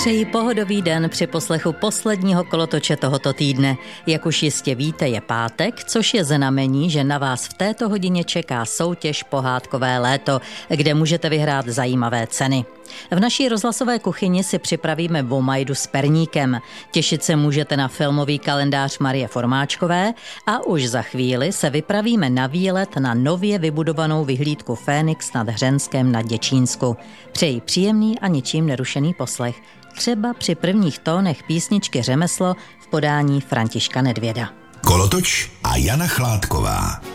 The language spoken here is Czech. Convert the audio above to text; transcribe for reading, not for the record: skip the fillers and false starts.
Přeji pohodový den při poslechu posledního kolotoče tohoto týdne. Jak už jistě víte, je pátek, což je znamení, že na vás v této hodině čeká soutěž Pohádkové léto, kde můžete vyhrát zajímavé ceny. V naší rozhlasové kuchyni si připravíme vomajdu s perníkem. Těšit se můžete na filmový kalendář Marie Formáčkové a už za chvíli se vypravíme na výlet na nově vybudovanou vyhlídku Fénix nad Hřenskem na Děčínsku. Přeji příjemný a ničím nerušený poslech. Třeba při prvních tónech písničky Řemeslo v podání Františka Nedvěda. Kolotoč a Jana Chládková.